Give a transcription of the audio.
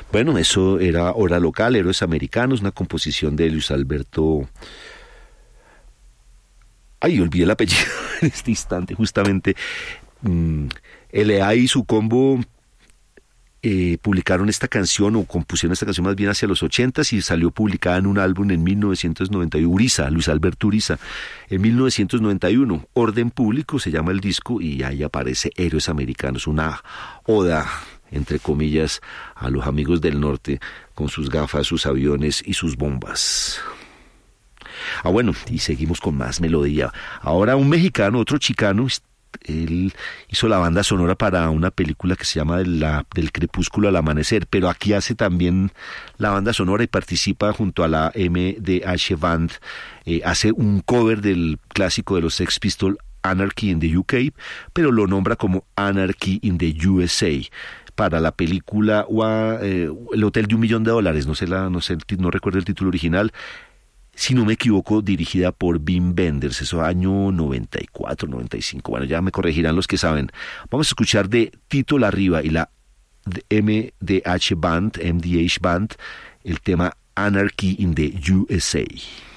Bueno, eso era Hora Local, Héroes Americanos, una composición de Luis Alberto... Ay, olvidé el apellido en este instante, justamente. L.A. y su combo publicaron esta canción, o compusieron esta canción más bien hacia los 80s, y salió publicada en un álbum en 1991, Uriza, Luis Alberto Uriza, en 1991. Orden Público se llama el disco, y ahí aparece Héroes Americanos, una oda, entre comillas, a los amigos del norte, con sus gafas, sus aviones y sus bombas. Bueno, y seguimos con más melodía. Ahora un mexicano, otro chicano, él hizo la banda sonora para una película que se llama Del crepúsculo al amanecer, pero aquí hace también la banda sonora y participa junto a la MDH Band. Hace un cover del clásico de los Sex Pistols, Anarchy in the UK, pero lo nombra como Anarchy in the USA, para la película El Hotel de $1.000.000, no recuerdo el título original, si no me equivoco, dirigida por Wim Wenders, eso año 94, 95, bueno, ya me corregirán los que saben. Vamos a escuchar de Tito Larriba y la MDH Band, el tema Anarchy in the USA.